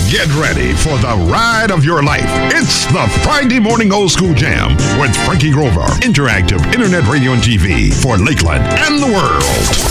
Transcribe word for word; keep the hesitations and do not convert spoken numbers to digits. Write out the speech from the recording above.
Get ready for the ride of your life. It's the Friday Morning Old School Jam with Frankie Grover. Interactive Internet radio and T V for Lakeland and the world.